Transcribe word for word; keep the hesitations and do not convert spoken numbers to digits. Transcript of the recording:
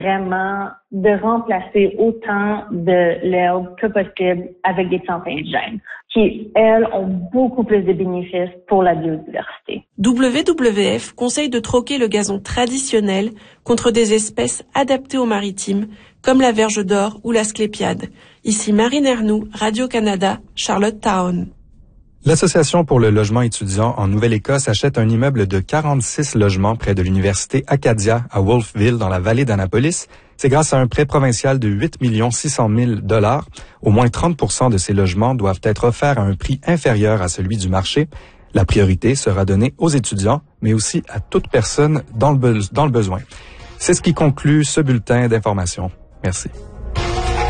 vraiment de remplacer autant de l'herbe que possible avec des plantes indigènes, qui, elles, ont beaucoup plus de bénéfices pour la biodiversité. W W F conseille de troquer le gazon traditionnel contre des espèces adaptées au maritime, comme la verge d'or ou l'asclépiade. Ici Marine Ernoult, Radio-Canada, Charlottetown. L'Association pour le logement étudiant en Nouvelle-Écosse achète un immeuble de quarante-six logements près de l'université Acadia à Wolfville dans la vallée d'Annapolis. C'est grâce à un prêt provincial de huit millions six cent mille dollars. Au moins trente pour cent de ces logements doivent être offerts à un prix inférieur à celui du marché. La priorité sera donnée aux étudiants, mais aussi à toute personne dans le, be- dans le besoin. C'est ce qui conclut ce bulletin d'information. Merci.